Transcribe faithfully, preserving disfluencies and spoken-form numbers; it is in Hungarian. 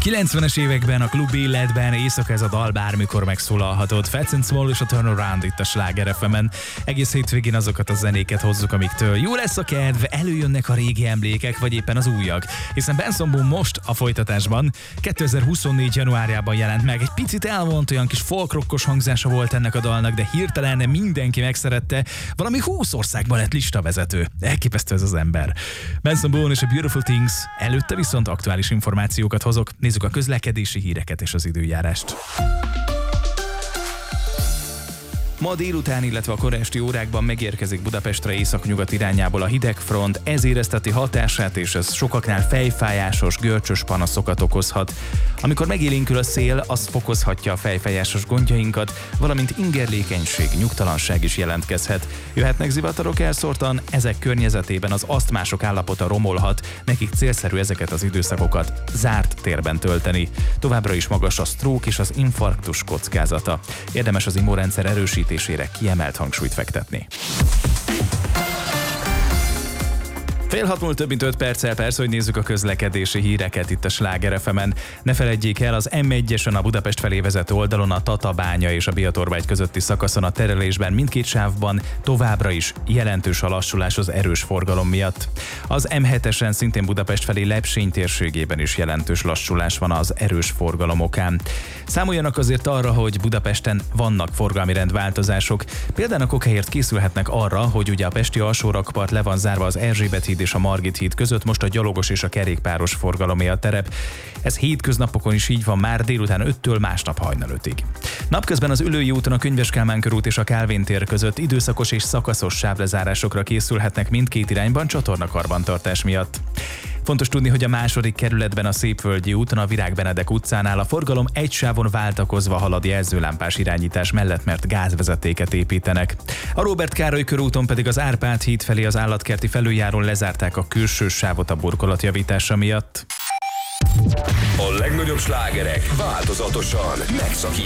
kilencvenes években a klub életben éjszaka ez a dal bármikor megszólalhatott. Fats and Small és a Turnaround itt a Sláger ef em-en. Egész hétvégén azokat a zenéket hozzuk, amiktől jó lesz a kedv, előjönnek a régi emlékek, vagy éppen az újak. Hiszen Benson Boone most a folytatásban kétezer-huszonnégy januárjában jelent meg. Egy picit elvont, olyan kis folkrockos hangzása volt ennek a dalnak, de hirtelen mindenki megszerette. Valami húsz országban lett listavezető. Elképesztő ez az ember. Benson Boone és a Beautiful Things, előtte viszont aktuális információkat hozok. Nézzük a közlekedési híreket és az időjárást. Ma délután, illetve a kora esti órákban megérkezik Budapestre északnyugat irányából a hideg front, ez érezteti hatását, és ez sokaknál fejfájásos, görcsös panaszokat okozhat. Amikor megélénkül a szél, az fokozhatja a fejfájásos gondjainkat, valamint ingerlékenység, nyugtalanság is jelentkezhet. Jöhetnek zivatarok elszórtan, ezek környezetében az asztmások állapota romolhat, nekik célszerű ezeket az időszakokat zárt térben tölteni. Továbbra is magas a sztrók és az infarktus kockázata. Érdemes az immunrendszer erősítésére kiemelt hangsúlyt fektetni. Fél hat múlt több mint öt perccel, persze, hogy nézzük a közlekedési híreket itt a Sláger ef em-en. Ne feledjék el, az em egyesen a Budapest felé vezető oldalon a Tatabánya és a Bihatorbágy közötti szakaszon a terelésben mindkét sávban továbbra is jelentős a lassulás az erős forgalom miatt. Az em hetesen szintén Budapest felé Lepsény térségében is jelentős lassulás van az erős forgalom okán. Számoljanak azért arra, hogy Budapesten vannak forgalmi rendváltozások. Például okáért készülhetnek arra, hogy ugye a pesti alsórakpart le van zárva az Erzsébet híd és a Margit híd között, most a gyalogos és a kerékpáros forgalomé a terep. Ez hétköznapokon is így van már délután öttől másnap hajnal ötig. Napközben az Üllői úton a Könyves Kálmán körút és a Kálvin tér között időszakos és szakaszos sávlezárásokra készülhetnek mindkét irányban csatornakarbantartás miatt. Fontos tudni, hogy a második kerületben a Szépvölgyi úton a Virág Benedek utcánál a forgalom egy sávon váltakozva halad jelzőlámpás irányítás mellett, mert gázvezetéket építenek. A Róbert Károly körúton pedig az Árpád híd felé az állatkerti felüljárón lezárták a külső sávot a burkolatjavítása miatt. A legnagyobb slágerek változatosan megszakítottak.